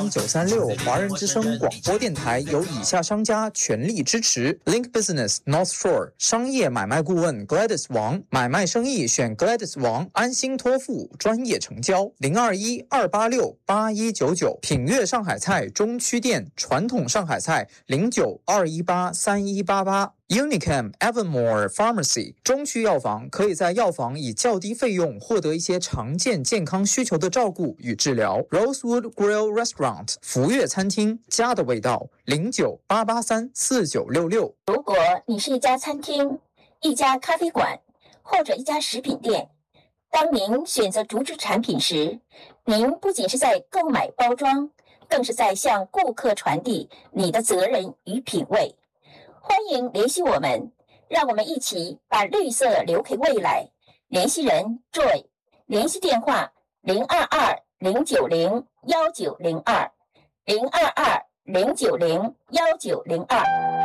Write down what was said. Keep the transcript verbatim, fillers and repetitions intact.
九三六华人之声广播电台由以下商家全力支持 ：Link Business North Shore 商业买卖顾问 Gladys 王，买卖生意选 Gladys 王，安心托付，专业成交。零二一二八六八一九九，品悦上海菜中区店传统上海菜零九二一八三一八八。Unicam Evermore Pharmacy 中区药房可以在药房以较低费用获得一些常见健康需求的照顾与治疗。Rosewood Grill Restaurant 福悦餐厅，家的味道，零九八八三四九六六。 如果你是一家餐厅、一家咖啡馆或者一家食品店，当您选择竹制产品时，您不仅是在购买包装，更是在向顾客传递你的责任与品味。欢迎联系我们，让我们一起把绿色留给未来。联系人 Joy， 联系电话零二二零九零幺九零二零二二零九零幺九零二。